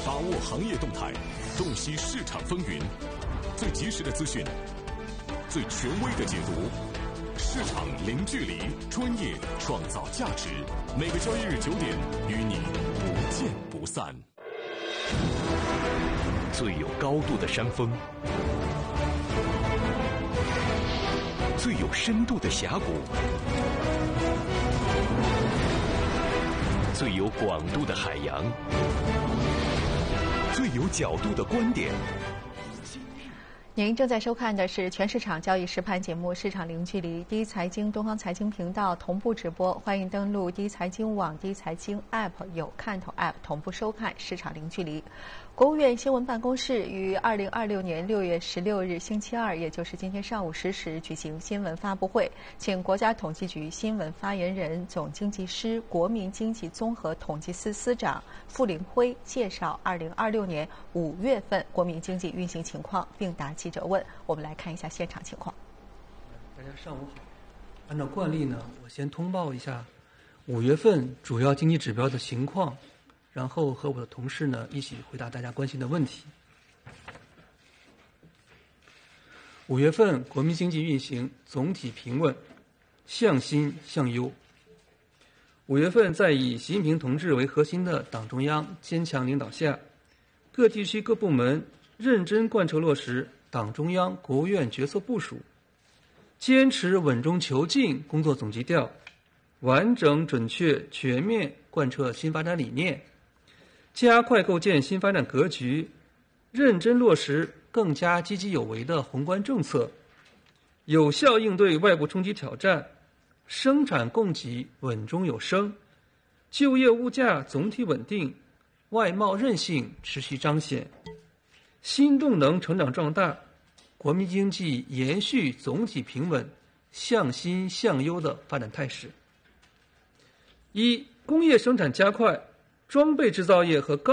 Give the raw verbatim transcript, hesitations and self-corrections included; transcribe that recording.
把握行业动态，洞悉市场风云，最及时的资讯，最权威的解读，市场零距离，专业创造价值。每个交易日九点，与你不见不散。最有高度的山峰，最有深度的峡谷，最有广度的海洋，最有角度的观点。 您正在收看的是全市场交易实盘节目《市场零距离》，第一财经东方财经频道同步直播，欢迎登录第一财经网、第一财经 App 有看头 App 同步收看《市场零距离》。国务院新闻办公室于二零二六年六月十六日星期二，也就是今天上午十时举行新闻发布会，请国家统计局新闻发言人、总经济师、国民经济综合统计司司长傅林辉介绍二零二六年五月份国民经济运行情况，并答记者问。我们来看一下现场情况。 大家上午好。按照惯例呢，我先通报一下五月份主要经济指标的情况，然后和我的同事呢一起回答大家关心的问题。五月份国民经济运行总体平稳，向新向优。五月份在以习近平同志为核心的党中央坚强领导下，各地区各部门认真贯彻落实党中央、国务院决策部署，坚持稳中求进工作总基调，完整、准确、全面贯彻新发展理念，加快构建新发展格局，认真落实更加积极有为的宏观政策，有效应对外部冲击挑战，生产供给稳中有升，就业物价总体稳定，外贸韧性持续彰显，新动能成长壮大，国民经济延续总体平稳、向新向优的发展态势。一、工业生产加快，装备制造业和高